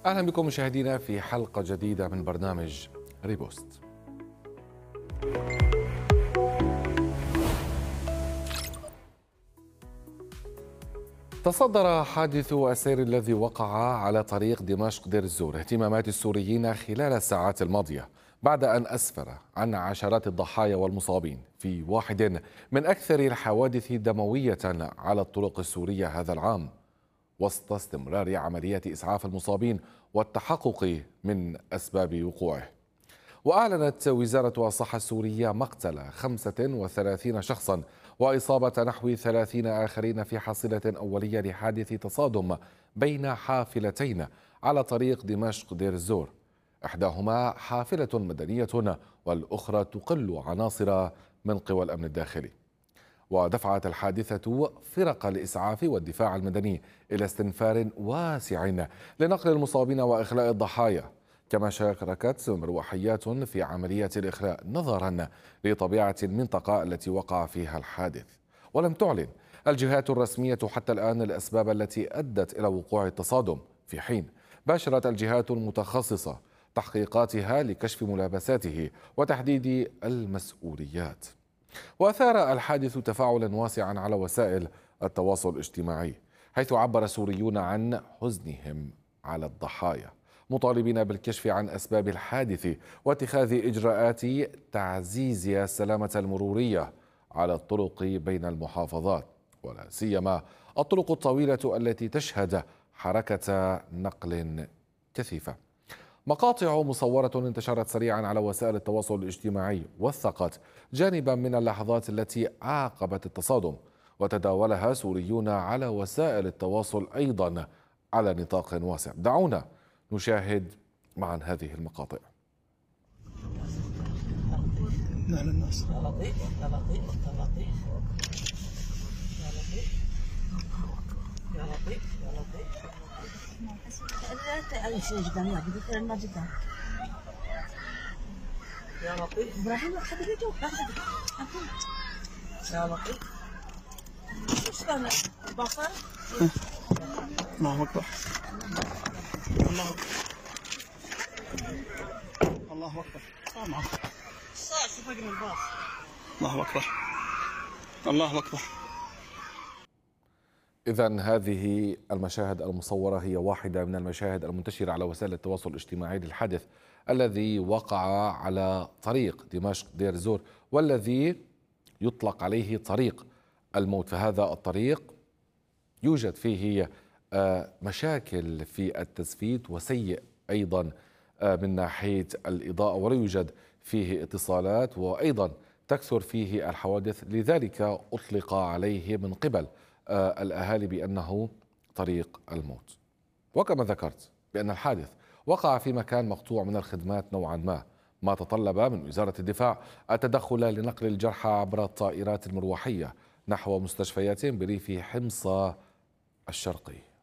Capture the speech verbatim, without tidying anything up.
أهلا بكم مشاهدينا في حلقة جديدة من برنامج ريبوست. تصدر حادث السير الذي وقع على طريق دمشق دير الزور اهتمامات السوريين خلال الساعات الماضية، بعد أن أسفر عن عشرات الضحايا والمصابين في واحد من أكثر الحوادث دموية على الطرق السورية هذا العام، وسط استمرار عمليات إسعاف المصابين والتحقق من أسباب وقوعه. وأعلنت وزارة الصحة السورية مقتل خمسة وثلاثين شخصا وإصابة نحو ثلاثين آخرين في حصيلة أولية لحادث تصادم بين حافلتين على طريق دمشق دير الزور، إحداهما حافلة مدنية والأخرى تقل عناصر من قوى الأمن الداخلي. ودفعت الحادثة فرق الإسعاف والدفاع المدني إلى استنفار واسع لنقل المصابين وإخلاء الضحايا، كما شاركت مروحيات في عمليات الإخلاء نظرا لطبيعة المنطقة التي وقع فيها الحادث. ولم تعلن الجهات الرسمية حتى الآن الأسباب التي أدت إلى وقوع التصادم، في حين باشرت الجهات المتخصصة تحقيقاتها لكشف ملابساته وتحديد المسؤوليات. وأثار الحادث تفاعلا واسعا على وسائل التواصل الاجتماعي، حيث عبر سوريون عن حزنهم على الضحايا، مطالبين بالكشف عن أسباب الحادث واتخاذ إجراءات تعزيز السلامة المرورية على الطرق بين المحافظات، ولا سيما الطرق الطويلة التي تشهد حركة نقل كثيفة. مقاطع مصورة انتشرت سريعا على وسائل التواصل الاجتماعي وثقت جانبا من اللحظات التي عاقبت التصادم، وتداولها سوريون على وسائل التواصل أيضا على نطاق واسع. دعونا نشاهد معا هذه المقاطع. لا للناس يا لطيف يا لطيف يا لطيف يا لطيف يا لطيف لا تعيش جدا يا بدي ما جدا يا لطيف ابراهيم حبيبي جو يا لطيف ايش كان البصر الله اكبر الله اكبر الله اكبر طبعا الساعة فقر الباص الله اكبر الله اكبر. إذن هذه المشاهد المصورة هي واحدة من المشاهد المنتشرة على وسائل التواصل الاجتماعي للحادث الذي وقع على طريق دمشق دير الزور، والذي يطلق عليه طريق الموت. فهذا الطريق يوجد فيه مشاكل في التسفيت وسيء أيضا من ناحية الإضاءة، ولا يوجد فيه اتصالات، وأيضا تكثر فيه الحوادث، لذلك أطلق عليه من قبل الأهالي بأنه طريق الموت. وكما ذكرت بأن الحادث وقع في مكان مقطوع من الخدمات نوعا ما، ما تطلب من وزارة الدفاع التدخل لنقل الجرحى عبر الطائرات المروحية نحو مستشفيات بريف حمص الشرقي.